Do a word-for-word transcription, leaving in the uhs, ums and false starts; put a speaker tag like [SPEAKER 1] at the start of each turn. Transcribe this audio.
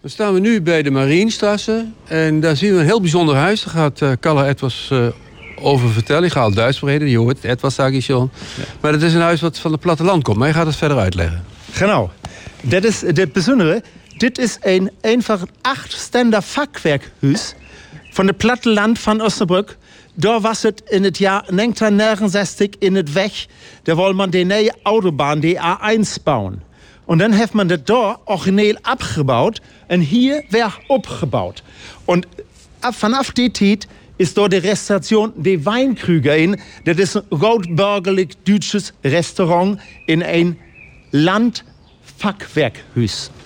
[SPEAKER 1] Dan staan we nu bij de Marienstraße en daar zien we een heel bijzonder huis. Daar gaat uh, Kalle etwas uh, over vertellen. Ik ga al Duits spreken, je hoort etwas, sage ich schon. Ja. Maar het is een huis wat van het platteland komt. Maar hij gaat het verder uitleggen.
[SPEAKER 2] Genau. Dat is het bijzondere. Dit is een einfach achtständer vakwerkhuis van het platteland van Osnabrück. Daar was het in het jaar negentien negenenzestig in het weg. Daar wil man de nieuwe autobaan, de A eins bouwen. Und dann hat man das da originell abgebaut und hier weer opgebouwd. Und ab vanaf die tijd ist da die Restauration de Weinkrüger in. Das ist ein roodburgerlich deutsches Restaurant in ein Landfachwerkhuis.